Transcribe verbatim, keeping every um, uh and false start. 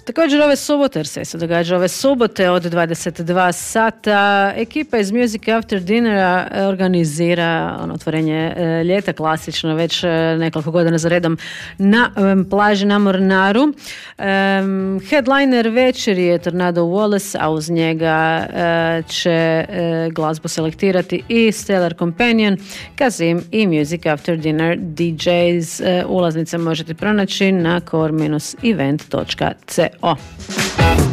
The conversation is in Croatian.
Također ove subote, jer sve se događa ove subote od dvadeset dva sata, ekipa iz Music After Dinnera organizira ono, otvorenje e, ljeta, klasično već e, nekoliko godina za redom na e, plaži na Mornaru. E, headliner večeri je Tornado Wallace, a uz njega e, će e, glazbu selektirati i Stellar Companion, Kazim i Music After Dinner D Js. E, ulaznice možete pronaći na core dash event dot co.